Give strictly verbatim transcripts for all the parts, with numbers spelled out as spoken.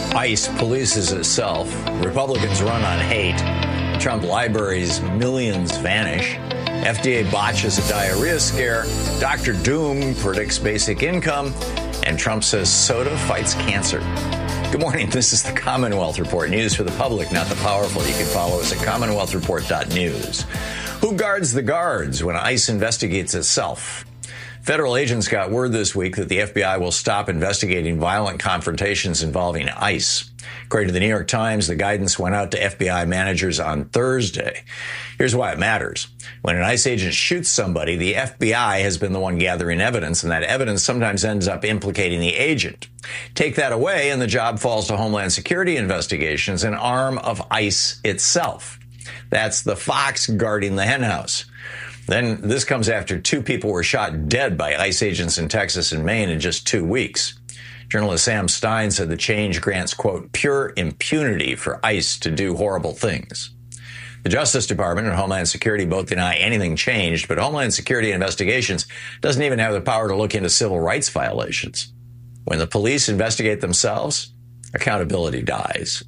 ICE polices itself. Republicans run on hate. Trump library's millions vanish. F D A botches a diarrhea scare. Doctor Doom predicts basic income. And Trump says soda fights cancer. Good morning. This is the Commonwealth Report. News for the public, not the powerful. You can follow us at commonwealth report dot news. Who guards the guards when ICE investigates itself? Federal agents got word this week that the F B I will stop investigating violent confrontations involving ICE. According to the New York Times, the guidance went out to F B I managers on Thursday. Here's why it matters. When an ICE agent shoots somebody, the F B I has been the one gathering evidence, and that evidence sometimes ends up implicating the agent. Take that away, and the job falls to Homeland Security investigations, an arm of ICE itself. That's the fox guarding the henhouse. Then this comes after two people were shot dead by ICE agents in Texas and Maine in just two weeks. Journalist Sam Stein said the change grants, quote, pure impunity for ICE to do horrible things. The Justice Department and Homeland Security both deny anything changed, but Homeland Security Investigations doesn't even have the power to look into civil rights violations. When the police investigate themselves, accountability dies.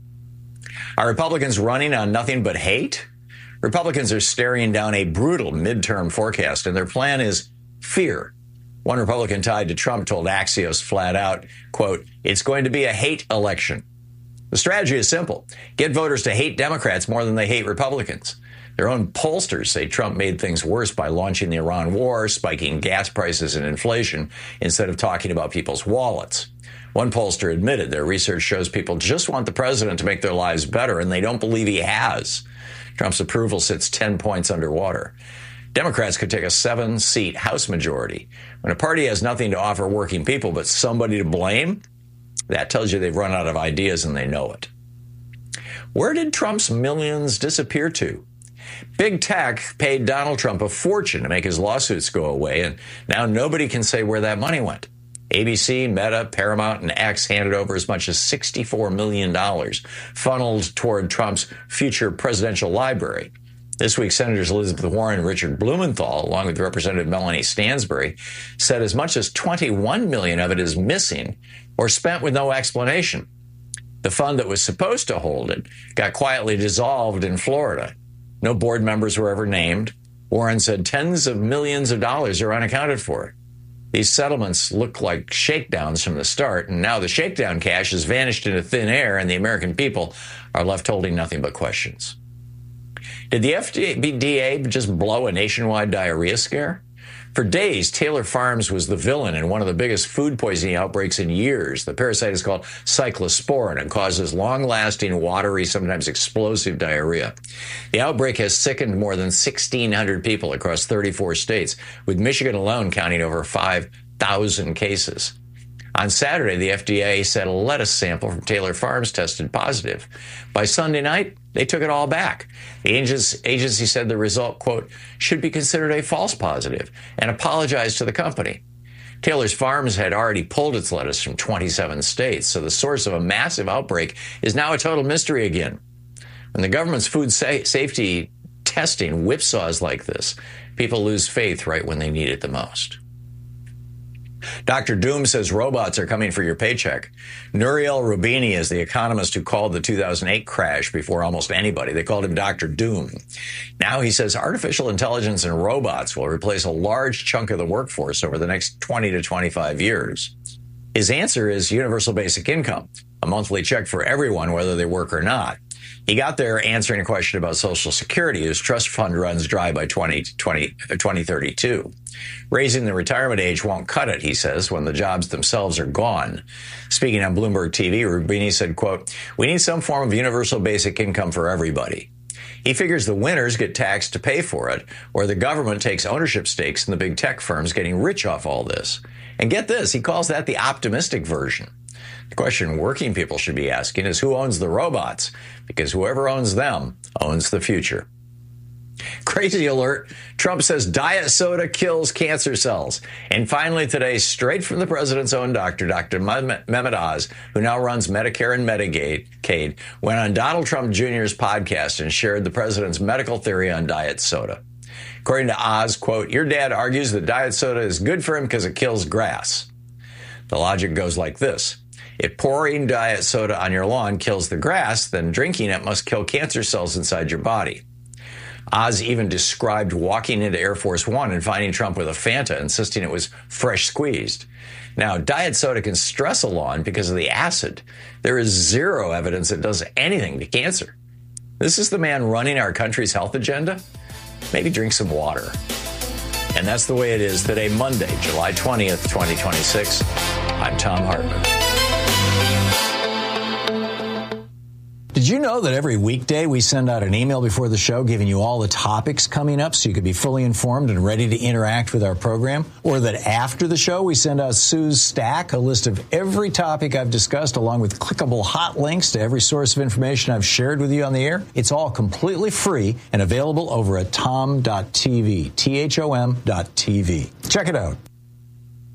Are Republicans running on nothing but hate? Republicans are staring down a brutal midterm forecast, and their plan is fear. One Republican tied to Trump told Axios flat out, quote, it's going to be a hate election. The strategy is simple. Get voters to hate Democrats more than they hate Republicans. Their own pollsters say Trump made things worse by launching the Iran war, spiking gas prices and inflation, instead of talking about people's wallets. One pollster admitted their research shows people just want the president to make their lives better, and they don't believe he has. Trump's approval sits ten points underwater. Democrats could take a seven-seat House majority. When a party has nothing to offer working people but somebody to blame, that tells you they've run out of ideas and they know it. Where did Trump's millions disappear to? Big tech paid Donald Trump a fortune to make his lawsuits go away, and now nobody can say where that money went. A B C, Meta, Paramount, and X handed over as much as sixty-four million dollars, funneled toward Trump's future presidential library. This week, Senators Elizabeth Warren and Richard Blumenthal, along with Representative Melanie Stansbury, said as much as twenty-one million dollars of it is missing or spent with no explanation. The fund that was supposed to hold it got quietly dissolved in Florida. No board members were ever named. Warren said tens of millions of dollars are unaccounted for. These settlements look like shakedowns from the start, and now the shakedown cash has vanished into thin air, and the American people are left holding nothing but questions. Did the F D A just blow a nationwide diarrhea scare? For days, Taylor Farms was the villain in one of the biggest food poisoning outbreaks in years. The parasite is called cyclosporin and causes long-lasting, watery, sometimes explosive diarrhea. The outbreak has sickened more than sixteen hundred people across thirty-four states, with Michigan alone counting over five thousand cases. On Saturday, the F D A said a lettuce sample from Taylor Farms tested positive. By Sunday night, they took it all back. The agency said the result, quote, should be considered a false positive and apologized to the company. Taylor's Farms had already pulled its lettuce from twenty-seven states, so the source of a massive outbreak is now a total mystery again. When the government's food sa- safety testing whipsaws like this, people lose faith right when they need it the most. Doctor Doom says robots are coming for your paycheck. Nouriel Roubini is the economist who called the two thousand eight crash before almost anybody. They called him Doctor Doom. Now he says artificial intelligence and robots will replace a large chunk of the workforce over the next twenty to twenty-five years. His answer is universal basic income, a monthly check for everyone, whether they work or not. He got there answering a question about Social Security, whose trust fund runs dry by twenty thirty-two. Raising the retirement age won't cut it, he says, when the jobs themselves are gone. Speaking on Bloomberg T V, Roubini said, quote, we need some form of universal basic income for everybody. He figures the winners get taxed to pay for it, or the government takes ownership stakes in the big tech firms getting rich off all this. And get this, he calls that the optimistic version. The question working people should be asking is who owns the robots? Because whoever owns them owns the future. Crazy alert. Trump says diet soda kills cancer cells. And finally today, straight from the president's own doctor, Doctor Mehmet Oz, who now runs Medicare and Medicaid, went on Donald Trump Junior's podcast and shared the president's medical theory on diet soda. According to Oz, quote, your dad argues that diet soda is good for him because it kills grass. The logic goes like this. If pouring diet soda on your lawn kills the grass, then drinking it must kill cancer cells inside your body. Oz even described walking into Air Force One and finding Trump with a Fanta, insisting it was fresh squeezed. Now, diet soda can stress a lawn because of the acid. There is zero evidence it does anything to cancer. This is the man running our country's health agenda? Maybe drink some water. And that's the way it is today, Monday, July twentieth, twenty twenty-six. I'm Thom Hartmann. Did you know that every weekday we send out an email before the show giving you all the topics coming up so you can be fully informed and ready to interact with our program? Or that after the show we send out Sue's Stack, a list of every topic I've discussed along with clickable hot links to every source of information I've shared with you on the air? It's all completely free and available over at thom dot t v, T H O M dot T V. Check it out.